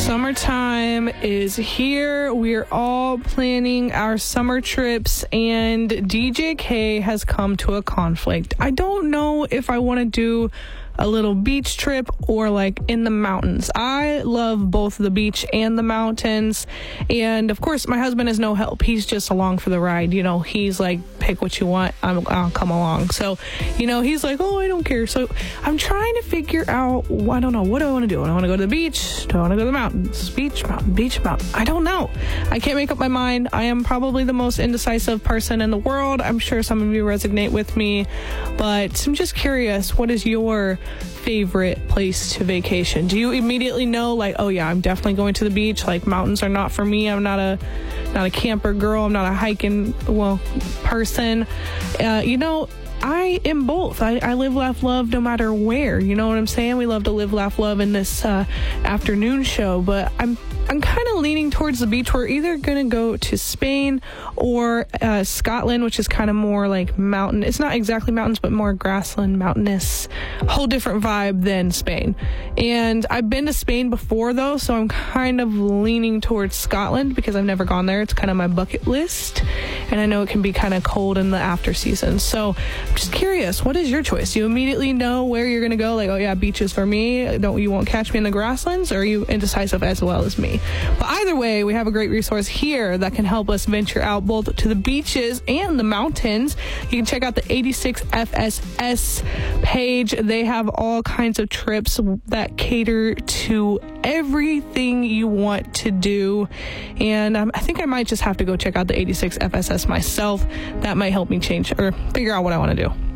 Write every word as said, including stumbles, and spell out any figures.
Summertime is here. We're all planning our summer trips, and D J K has come to a conflict. I don't know if I want to do a little beach trip or like in the mountains. I love both the beach and the mountains. And of course, my husband is no help. He's just along for the ride. You know, he's like, pick what you want. I'm, I'll come along. So, you know, he's like, oh, I don't care. So I'm trying to figure out, I don't know, what do I want to do? Do I want to go to the beach? Do I want to go to the mountains? Beach, mountain, beach, mountain. I don't know. I can't make up my mind. I am probably the most indecisive person in the world. I'm sure some of you resonate with me, but I'm just curious, what is your favorite place to vacation? Do you immediately know, like, oh yeah, I'm definitely going to the beach? Like, mountains are not for me. I'm not a not a camper girl. I'm not a hiking well person. Uh, you know, I am both. I, I live, laugh, love no matter where. You know what I'm saying? We love to live, laugh, love in this uh, afternoon show, but I'm I'm kind of leaning towards the beach. We're either going to go to Spain or uh, Scotland, which is kind of more like mountain. It's not exactly mountains, but more grassland, mountainous, whole different vibe than Spain. And I've been to Spain before, though, so I'm kind of leaning towards Scotland because I've never gone there. It's kind of my bucket list, and I know it can be kind of cold in the after season. So I'm just curious, what is your choice? You immediately know where you're going to go? Like, oh yeah, beaches for me. Don't you won't catch me in the grasslands? Or are you indecisive as well as me? But either way, we have a great resource here that can help us venture out both to the beaches and the mountains. You can check out the eighty-six F S S page. They have all kinds of trips that cater to everything you want to do. And um, I think I might just have to go check out the eighty-six F S S myself. That might help me change or figure out what I want to do.